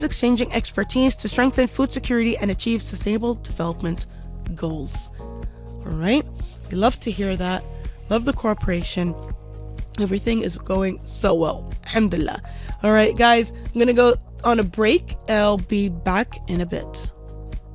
exchanging expertise to strengthen food security and achieve sustainable development goals. All right. We love to hear that. Love the cooperation. Everything is going so well. Alhamdulillah. All right, guys, I'm going to go on a break. I'll be back in a bit.